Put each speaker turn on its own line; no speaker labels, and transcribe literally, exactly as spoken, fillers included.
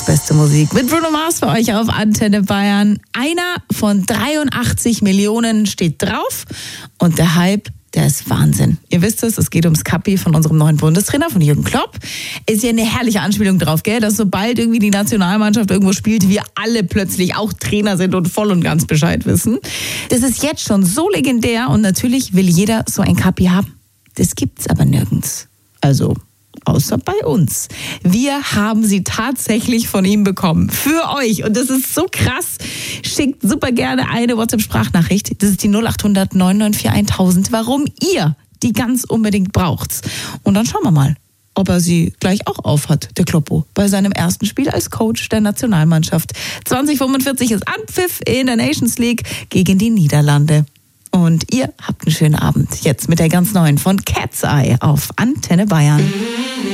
beste Musik mit Bruno Mars für euch auf Antenne Bayern. Einer von dreiundachtzig Millionen steht drauf und der Hype, der ist Wahnsinn. Ihr wisst es, es geht ums Kappi von unserem neuen Bundestrainer, von Jürgen Klopp. Ist ja eine herrliche Anspielung drauf, gell? Dass sobald irgendwie die Nationalmannschaft irgendwo spielt, wir alle plötzlich auch Trainer sind und voll und ganz Bescheid wissen. Das ist jetzt schon so legendär und natürlich will jeder so ein Kappi haben. Das gibt's aber nirgends. Also außer bei uns. Wir haben sie tatsächlich von ihm bekommen. Für euch. Und das ist so krass. Schickt super gerne eine WhatsApp-Sprachnachricht. Das ist die null acht hundert neun neun vier tausend. Warum ihr die ganz unbedingt braucht. Und dann schauen wir mal, ob er sie gleich auch aufhat, der Kloppo, bei seinem ersten Spiel als Coach der Nationalmannschaft. zwanzig fünfundvierzig ist Anpfiff in der Nations League gegen die Niederlande. Und ihr habt einen schönen Abend jetzt mit der ganz neuen von Cat's Eye auf Antenne Bayern.